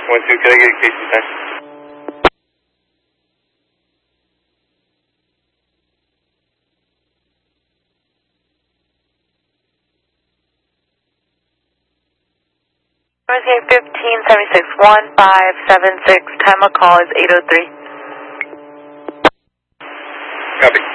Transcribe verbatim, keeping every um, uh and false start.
one two, can I get a K C time? North fifteen seventy-six, one five seven six, time of call is eight oh three. Copy.